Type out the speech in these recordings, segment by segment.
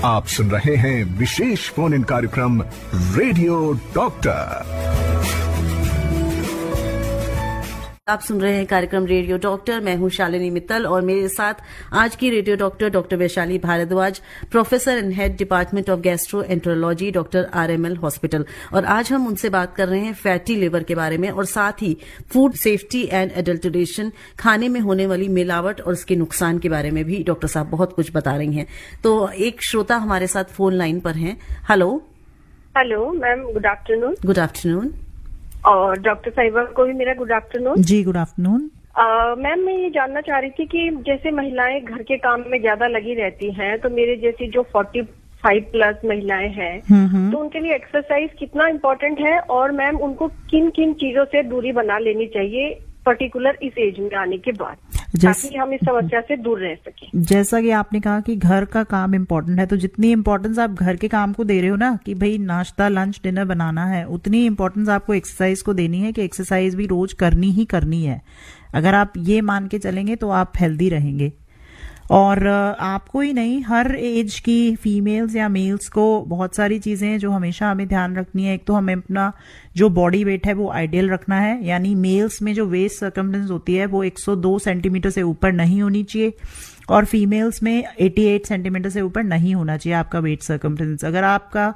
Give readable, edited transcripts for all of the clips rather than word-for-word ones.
आप सुन रहे हैं विशेष फोन इन कार्यक्रम रेडियो डॉक्टर। आप सुन रहे हैं कार्यक्रम रेडियो डॉक्टर। मैं हूं शालिनी मित्तल और मेरे साथ आज की radio doctor Vaishali Bhardwaj, professor and head department of gastroenterology, doctor RML hospital. और आज हम उनसे बात कर रहे हैं फैटी लिवर के बारे में और साथ ही फूड सेफ्टी एंड एडल्टरेशन, खाने में होने वाली मिलावट और उसके नुकसान के बारे में भी डॉक्टर साहब बहुत कुछ बता रही हैं। तो एक श्रोता हमारे साथ फोन लाइन पर हैं। Hello ma'am, good afternoon. Good afternoon. और डॉक्टर साहिबा को भी मेरा गुड आफ्टरनून। जी, गुड आफ्टरनून। मैम, मैं ये जानना चाह रही थी कि जैसे महिलाएं घर के काम में ज्यादा लगी रहती हैं, तो मेरे जैसी जो 45 प्लस महिलाएं हैं, तो उनके लिए एक्सरसाइज कितना इम्पोर्टेंट है और मैम उनको किन किन चीजों से दूरी बना लेनी चाहिए पर्टिकुलर इस एज में आने के बाद, ताकि हम इस समस्या से दूर रह सकें। जैसा कि आपने कहा कि घर का काम इम्पोर्टेंट है, तो जितनी इम्पोर्टेंस आप घर के काम को दे रहे हो ना कि भाई नाश्ता, लंच, डिनर बनाना है, उतनी इम्पोर्टेंस आपको एक्सरसाइज को देनी है कि एक्सरसाइज भी रोज करनी ही करनी है। अगर आप ये मान के चलेंगे तो आप हेल्दी रहेंगे। और आपको ही नहीं, हर एज की फीमेल्स या मेल्स को बहुत सारी चीजें हैं जो हमेशा हमें ध्यान रखनी है। एक तो हमें अपना जो बॉडी वेट है वो आइडियल रखना है, यानी मेल्स में जो वेस्ट सर्कमफ्रेंस होती है वो 102 सेंटीमीटर से ऊपर नहीं होनी चाहिए और फीमेल्स में 88 सेंटीमीटर से ऊपर नहीं होना चाहिए आपका वेट सर्कमफ्रेंस। अगर आपका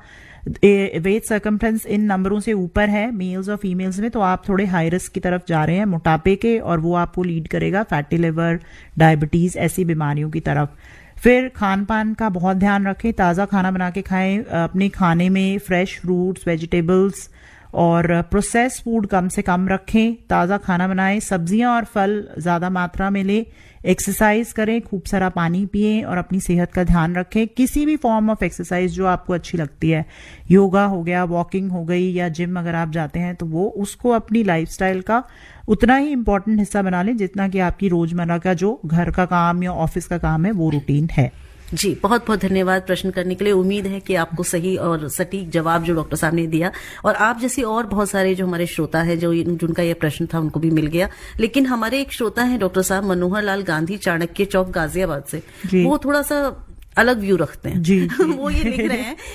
वेट सर्कमफ्रेंस इन नंबरों से ऊपर है मेल्स और फीमेल्स में, तो आप थोड़े हाई रिस्क की तरफ जा रहे हैं मोटापे के, और वो आपको लीड करेगा फैटी लिवर, डायबिटीज, ऐसी बीमारियों की तरफ। फिर खान पान का बहुत ध्यान रखें, ताज़ा खाना बना के खाएं। अपने खाने में फ्रेश फ्रूट्स, वेजिटेबल्स और प्रोसेस फूड कम से कम रखें। ताज़ा खाना बनाएं, सब्जियां और फल ज़्यादा मात्रा में लें, एक्सरसाइज करें, खूब सारा पानी पिएं और अपनी सेहत का ध्यान रखें। किसी भी फॉर्म ऑफ एक्सरसाइज जो आपको अच्छी लगती है, योगा हो गया, वॉकिंग हो गई, या जिम अगर आप जाते हैं तो वो उसको अपनी लाइफस्टाइल का उतना ही इम्पोर्टेंट हिस्सा बना लें जितना कि आपकी रोजमर्रा का जो घर का काम या ऑफिस का काम है वो रूटीन है। जी, बहुत बहुत धन्यवाद प्रश्न करने के लिए। उम्मीद है कि आपको सही और सटीक जवाब जो डॉक्टर साहब ने दिया, और आप जैसी और बहुत सारे जो हमारे श्रोता है जिनका ये प्रश्न था उनको भी मिल गया। लेकिन हमारे एक श्रोता है डॉक्टर साहब मनोहर लाल गांधी, चाणक्य चौक, गाजियाबाद से। वो थोड़ा सा अलग व्यू रखते हैं। जी। वो ये लिख रहे हैं